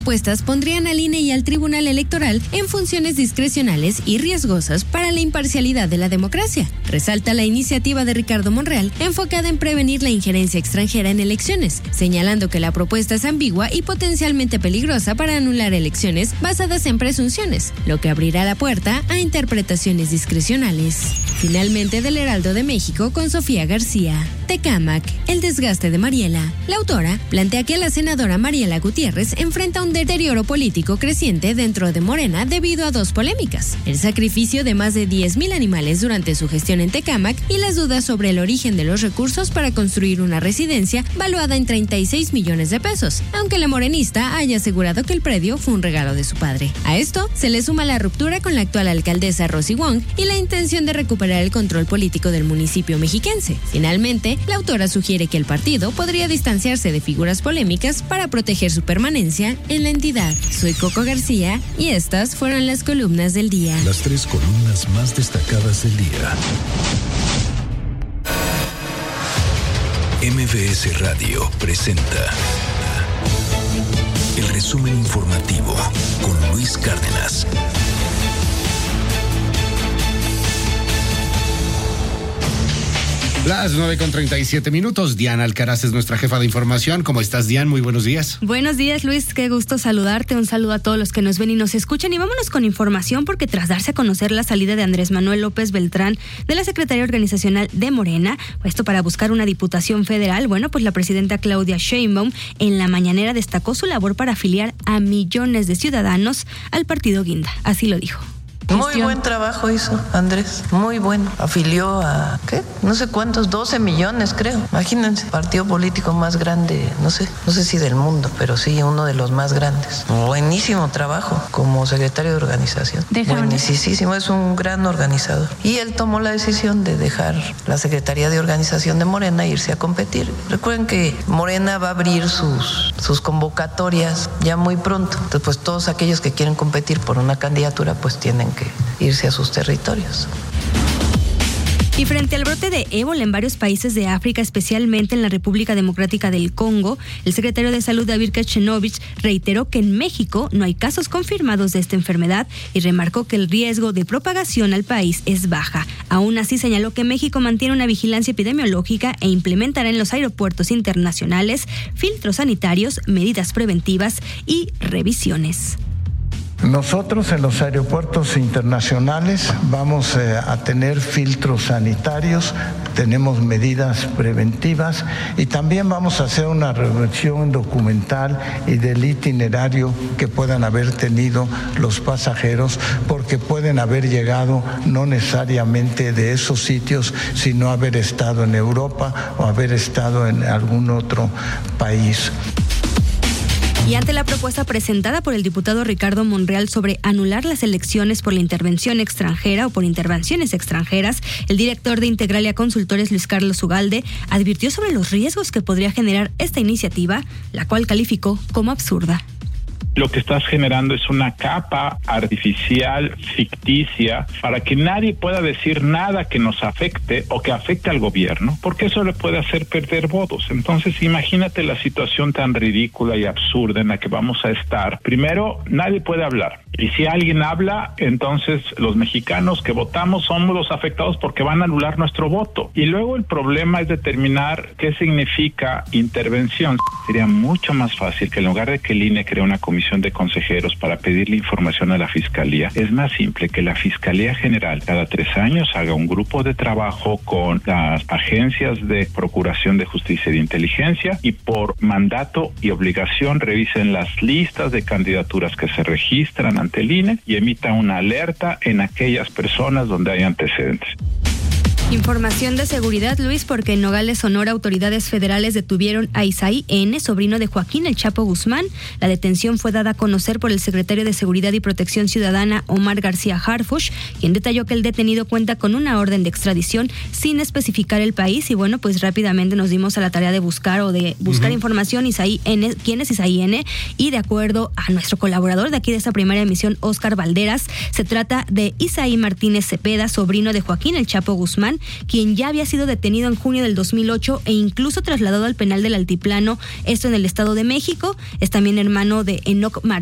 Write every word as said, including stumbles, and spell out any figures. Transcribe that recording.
propuestas pondrían al I N E y al Tribunal Electoral en funciones discrecionales y riesgosas para la imparcialidad de la democracia. Resalta la iniciativa de Ricardo Monreal, enfocada en prevenir la injerencia extranjera en elecciones, señalando que la propuesta es ambigua y potencialmente peligrosa para anular elecciones basadas en presunciones, lo que abrirá la puerta a interpretaciones discrecionales. Finalmente, del Heraldo de México con Sofía García. Tecámac, el desgaste de Mariela. La autora plantea que la senadora Mariela Gutiérrez enfrenta un deterioro político creciente dentro de Morena debido a dos polémicas: el sacrificio de más de diez mil animales durante su gestión en Tecámac y las dudas sobre el origen de los recursos para construir una residencia valuada en treinta y seis millones de pesos, aunque la morenista haya asegurado que el predio fue un regalo de su padre. A esto se le suma la ruptura con la actual alcaldesa Rosy Wong y la intención de recuperar el control político del municipio mexiquense. Finalmente, la autora sugiere que el partido podría distanciarse de figuras polémicas para proteger su permanencia en la entidad. Soy Coco García y estas fueron las columnas del día. Las tres columnas más destacadas del día. M V S Radio presenta el resumen informativo con Luis Cárdenas. Las nueve con treinta y siete minutos. Diana Alcaraz es nuestra jefa de información. ¿Cómo estás, Diana? Muy buenos días. Buenos días, Luis. Qué gusto saludarte. Un saludo a todos los que nos ven y nos escuchan. Y vámonos con información, porque tras darse a conocer la salida de Andrés Manuel López Beltrán de la Secretaría Organizacional de Morena, esto para buscar una diputación federal, bueno, pues la presidenta Claudia Sheinbaum en la mañanera destacó su labor para afiliar a millones de ciudadanos al partido Guinda. Así lo dijo. Muy buen trabajo hizo Andrés, muy bueno. Afilió a, ¿qué? No sé cuántos, doce millones creo. Imagínense, partido político más grande, no sé, no sé si del mundo, pero sí uno de los más grandes. Buenísimo trabajo como secretario de organización. Buenísimo, es un gran organizador. Y él tomó la decisión de dejar la Secretaría de Organización de Morena e irse a competir. Recuerden que Morena va a abrir sus, sus convocatorias ya muy pronto. Entonces, pues todos aquellos que quieren competir por una candidatura, pues tienen que irse a sus territorios. Y frente al brote de ébola en varios países de África, especialmente en la República Democrática del Congo, el secretario de Salud David Kechenovich reiteró que en México no hay casos confirmados de esta enfermedad y remarcó que el riesgo de propagación al país es baja. Aún así, señaló que México mantiene una vigilancia epidemiológica e implementará en los aeropuertos internacionales filtros sanitarios, medidas preventivas y revisiones. Nosotros en los aeropuertos internacionales vamos eh, a tener filtros sanitarios, tenemos medidas preventivas y también vamos a hacer una revisión documental y del itinerario que puedan haber tenido los pasajeros, porque pueden haber llegado no necesariamente de esos sitios, sino haber estado en Europa o haber estado en algún otro país. Y ante la propuesta presentada por el diputado Ricardo Monreal sobre anular las elecciones por la intervención extranjera o por intervenciones extranjeras, el director de Integralia Consultores, Luis Carlos Ugalde, advirtió sobre los riesgos que podría generar esta iniciativa, la cual calificó como absurda. Lo que estás generando es una capa artificial, ficticia, para que nadie pueda decir nada que nos afecte o que afecte al gobierno, porque eso le puede hacer perder votos. Entonces, imagínate la situación tan ridícula y absurda en la que vamos a estar. Primero, nadie puede hablar. Y si alguien habla, entonces los mexicanos que votamos somos los afectados porque van a anular nuestro voto. Y luego el problema es determinar qué significa intervención. Sería mucho más fácil que en lugar de que el I N E cree una comisión de consejeros para pedirle información a la Fiscalía, es más simple que la Fiscalía General cada tres años haga un grupo de trabajo con las agencias de Procuración de Justicia y de Inteligencia y por mandato y obligación revisen las listas de candidaturas que se registran ante el I N E y emita una alerta en aquellas personas donde hay antecedentes. Información de seguridad, Luis, porque en Nogales, Sonora, autoridades federales detuvieron a Isaí N., sobrino de Joaquín El Chapo Guzmán. La detención fue dada a conocer por el secretario de Seguridad y Protección Ciudadana, Omar García Harfuch, quien detalló que el detenido cuenta con una orden de extradición sin especificar el país. Y bueno, pues rápidamente nos dimos a la tarea de buscar o de buscar uh-huh. información. Isaí N., ¿quién es Isaí N? Y de acuerdo a nuestro colaborador de aquí de esta primera emisión, Óscar Valderas, se trata de Isaí Martínez Cepeda, sobrino de Joaquín El Chapo Guzmán, quien ya había sido detenido en junio del dos mil ocho e incluso trasladado al penal del Altiplano, esto en el Estado de México. Es también hermano de Enoc Martínez